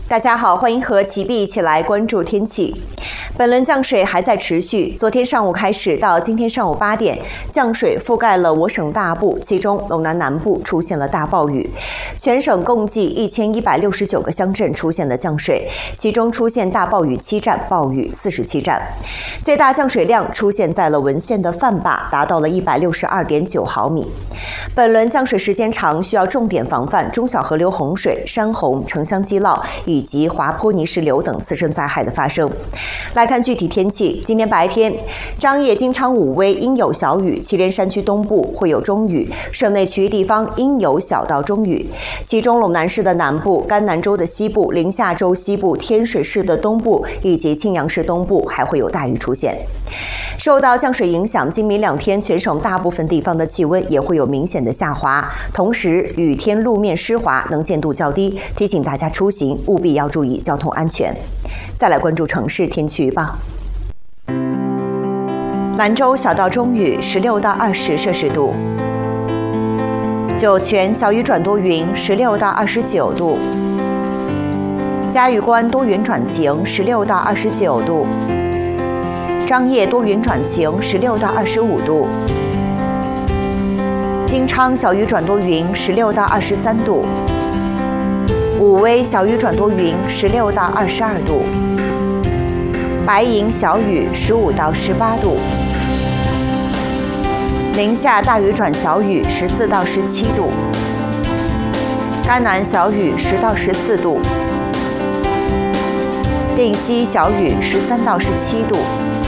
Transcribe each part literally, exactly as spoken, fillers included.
大家好，欢迎和齐碧一起来关注天气。本轮降水还在持续，昨天上午开始到今天上午八点，降水覆盖了我省大部，其中陇南南部出现了大暴雨。全省共计一千一百六十九个乡镇出现了降水，其中出现大暴雨七站，暴雨四十七站。最大降水量出现在了文县的范坝，达到了一百六十二点九毫米。本轮降水时间长，需要重点防范中小河流洪水、山洪、城乡积涝以及滑坡泥石流等次生灾害的发生。来看具体天气，今天白天，张掖、金昌、武威应有小雨，祁连山区东部会有中雨，省内其余地方应有小到中雨。其中陇南市的南部、甘南州的西部、临夏州西部、天水市的东部以及庆阳市东部还会有大雨出现。受到降水影响，今明两天全省大部分地方的气温也会有明显的下滑，同时雨天路面湿滑，能见度较低，提醒大家出行务必要注意交通安全。再来关注城市天气预报。兰州小到中雨，十六到二十摄氏度；酒泉小雨转多云，十六到二十九度；嘉峪关多云转晴，十六到二十九度；张掖多云转晴，十六到二十五度；金昌小雨转多云，十六到二十三度；武威小雨转多云，十六到二十二度；白银小雨，十五到十八度；宁夏大雨转小雨，十四到十七度；甘南小雨，十到十四度；定西小雨，十三到十七度；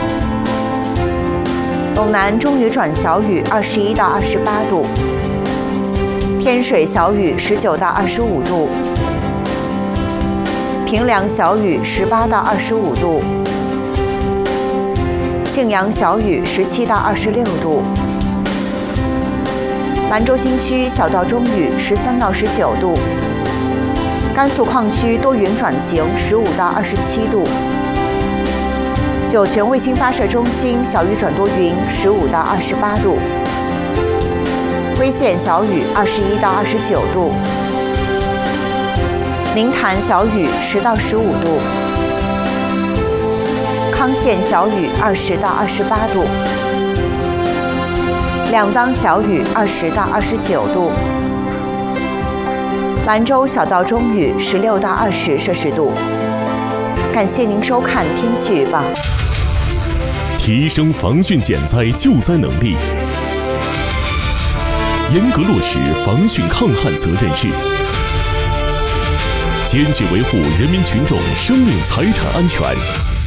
陇南中雨转小雨，二十一到二十八度；天水小雨，十九到二十五度；平凉小雨，十八到二十五度；庆阳小雨，十七到二十六度；兰州新区小到中雨，十三到十九度；甘肃矿区多云转晴，十五到二十七度；酒泉卫星发射中心小雨转多云，十五到二十八度；徽县小雨，二十一到二十九度；宁潭小雨，十到十五度；康县小雨，二十到二十八度；两当小雨，二十到二十九度；兰州小到中雨，十六到二十摄氏度。感谢您收看天气预报。 提升防汛减灾救灾能力，严格落实防汛抗旱责任制，坚决维护人民群众生命财产安全。